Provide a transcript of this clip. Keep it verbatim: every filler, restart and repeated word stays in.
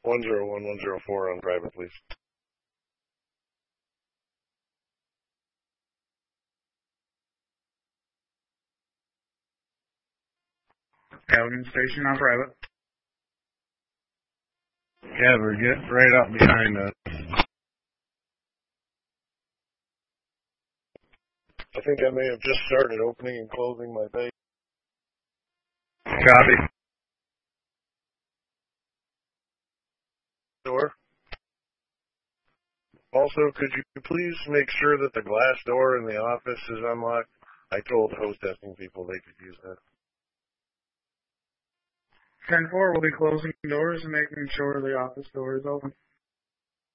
one zero one one zero four on private, please. Caligan Station on private. Cavalry, get right up behind us. I think I may have just started opening and closing my bay Copy. door. Also, could you please make sure that the glass door in the office is unlocked? I told hostessing people they could use that. ten four will be closing doors and making sure the office door is open.